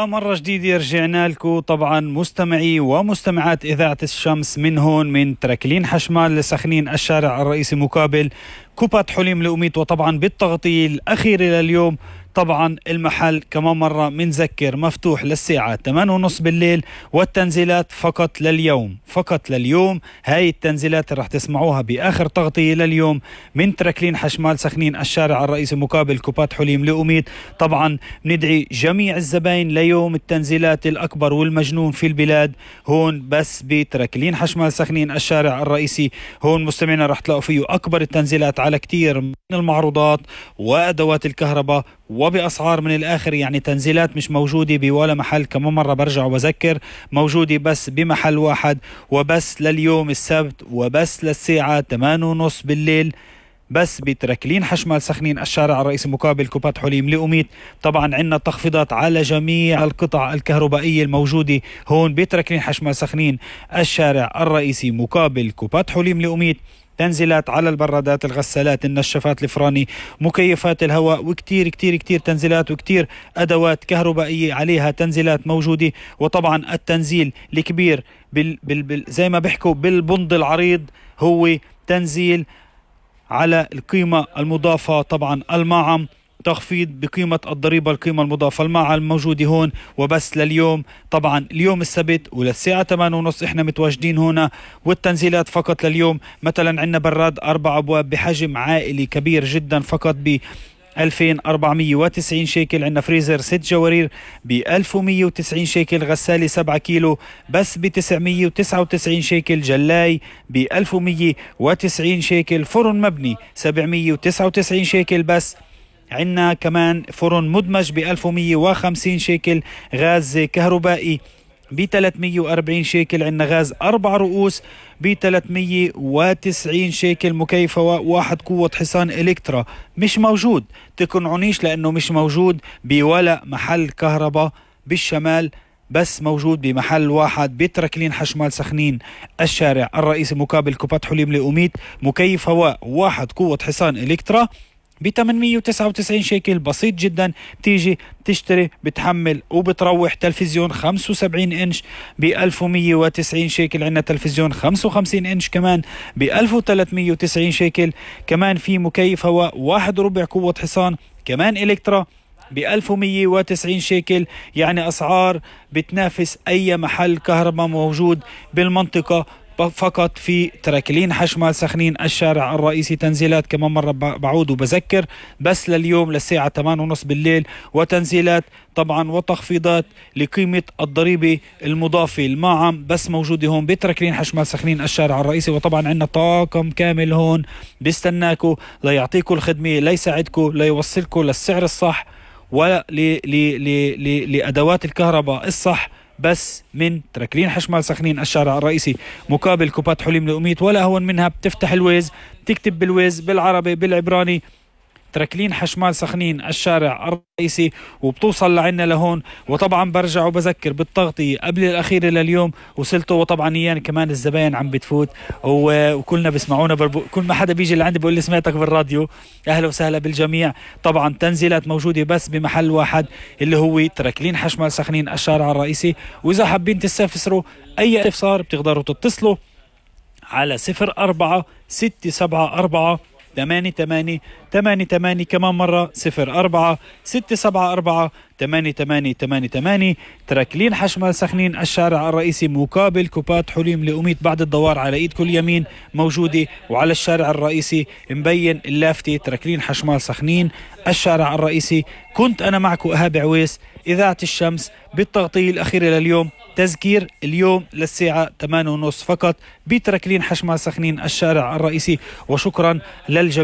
ومرة جديدة رجعنا لكم طبعا مستمعي ومستمعات إذاعة الشمس من هون من تركلين حشمال لسخنين الشارع الرئيسي مقابل كوبات حليم لأميت. وطبعا بالتغطية الأخيرة لليوم طبعا المحل كمان مرة منذكر مفتوح للساعة 8:30 بالليل، والتنزيلات فقط لليوم فقط لليوم. هاي التنزيلات رح تسمعوها بآخر تغطية لليوم من تركلين حشمال سخنين الشارع الرئيسي مقابل كوبات حليم لأميت. طبعا ندعي جميع الزباين ليوم التنزيلات الأكبر والمجنون في البلاد هون بس بتركلين حشمال سخنين الشارع الرئيسي. هون مستمعينا رح تلاقوا فيه أكبر التنزيلات على كتير من المعروضات وأدوات الكهرباء وبأسعار من الآخر، يعني تنزيلات مش موجودة بولا محل. كمان مرة برجع وبذكر موجودة بس بمحل واحد وبس لليوم السبت وبس للساعة 8:30 بالليل بس بتركلين حشمال سخنين الشارع الرئيسي مقابل كوبات حليم لأميت. طبعا عندنا تخفيضات على جميع القطع الكهربائية الموجودة هون بتركلين حشمال سخنين الشارع الرئيسي مقابل كوبات حليم لأميت. تنزيلات على البرادات، الغسالات، النشافات، الفراني، مكيفات الهواء، وكتير كتير كتير تنزيلات وكتير أدوات كهربائية عليها تنزيلات موجودة. وطبعا التنزيل الكبير زي ما بيحكوا بالبند العريض هو تنزيل على القيمة المضافة، طبعا المعم تخفيض بقيمة الضريبة القيمة المضافة المعة الموجودة هون وبس لليوم. طبعا اليوم السبت وللساعة 8:30 احنا متواجدين هنا، والتنزيلات فقط لليوم. مثلا عندنا براد 4 أبواب بحجم عائلي كبير جدا فقط ب 2490 شيكل. عندنا فريزر 6 جوارير ب 1190 شيكل. غسالة 7 كيلو بس ب 999 شيكل. جلاي ب 1190 شيكل. فرن مبني 799 شيكل بس. عندنا كمان فرن مدمج ب 1150 شيكل. غاز كهربائي ب 340 شيكل. عندنا غاز 4 رؤوس ب 390 شيكل. مكيف هواء 1 قوة حصان إلكترا مش موجود، تقنعونيش لأنه مش موجود بولا محل كهرباء بالشمال، بس موجود بمحل واحد بتركلين حشمال سخنين الشارع الرئيسي مقابل كوبات حليم لأميت. مكيف هواء 1 قوة حصان إلكترا ب 899 شيكل. بسيط جدا، بتيجي بتشتري بتحمل وبتروح. تلفزيون 75 انش ب 1190 شيكل. عندنا تلفزيون 55 انش كمان ب 1390 شيكل. كمان في مكيف هواء 1 ربع قوة حصان كمان إلكترا ب 1190 شيكل. يعني أسعار بتنافس أي محل كهرباء موجود بالمنطقة فقط في تركلين حشمال سخنين الشارع الرئيسي. تنزيلات كمان مرة بعود وبذكر بس لليوم للساعة 8:30 بالليل، وتنزيلات طبعا وتخفيضات لقيمة الضريبة المضافة المعم بس موجودة هون بتركلين حشمال سخنين الشارع الرئيسي. وطبعا عندنا طاقم كامل هون بيستناكم ليعطيكم الخدمة، ليساعدكم، ليوصلكم للسعر الصح ولا لأدوات الكهرباء الصح بس من تركلين حشمال سخنين الشارع الرئيسي مقابل كوبات حليم لأميت. ولا هون منها، بتفتح الويز تكتب بالويز بالعربي بالعبراني تركلين حشمال سخنين الشارع الرئيسي وبتوصل لعنا لهون. وطبعا برجع وبذكر بالتغطية قبل الأخيرة لليوم وصلته. وطبعا يعني كمان الزباين عم بتفوت وكلنا بسمعونا كل ما حدا بيجي لعندي بيقول لي سمعتك بالراديو. أهلا وسهلا بالجميع. طبعا تنزيلات موجودة بس بمحل واحد اللي هو تركلين حشمال سخنين الشارع الرئيسي. وإذا حابين تستفسروا أي استفسار بتقدروا تتصلوا على 04-674-8888. كمان مرة 04-674-8888. تركلين حشمال سخنين الشارع الرئيسي مقابل كوبات حليم لأميت. بعد الدوار على ايدكم اليمين موجودة، وعلى الشارع الرئيسي مبين اللافتة تركلين حشمال سخنين الشارع الرئيسي. كنت أنا معكم إيهاب عويس، إذاعة الشمس، بالتغطية الأخيرة لليوم. تذكير اليوم للساعة 8:30 فقط بتركلين حشمال سخنين الشارع الرئيسي. وشكرا للجميع.